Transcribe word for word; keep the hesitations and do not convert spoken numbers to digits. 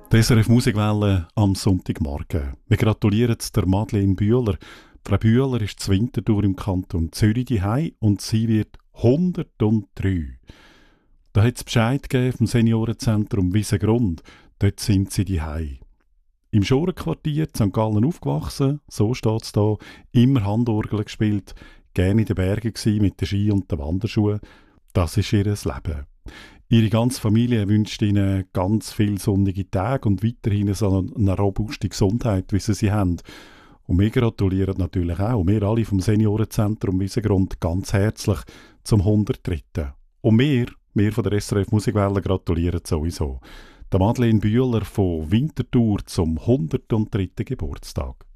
Die S R F Musikwelle am Sonntagmorgen. Wir gratulieren der Madeleine Bühler. Frau Bühler ist zur Winterthur im Kanton Zürich daheim und sie wird hundertdrei. Da hat es Bescheid gegeben vom Seniorenzentrum Wiesengrund. Dort sind sie daheim. Im Schorenquartier in Sankt Gallen aufgewachsen, so steht es da, immer Handorgel gespielt, gerne in den Bergen gsi mit den Ski und den Wanderschuhen. Das ist ihr Leben. Ihre ganze Familie wünscht ihnen ganz viele sonnige Tage und weiterhin so eine robuste Gesundheit, wie sie sie haben. Und wir gratulieren natürlich auch, wir alle vom Seniorenzentrum Wiesengrund, ganz herzlich zum hundertdritten. Und wir, wir von der S R F Musikwelle gratulieren sowieso. Der Madeleine Bühler von Winterthur zum hundertdritten Geburtstag.